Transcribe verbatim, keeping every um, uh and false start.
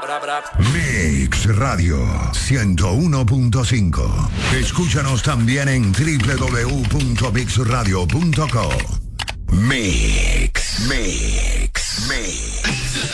Mix Radio ciento uno punto cinco. Escúchanos también en doble u doble u doble u punto mix radio punto com. Mix, Mix.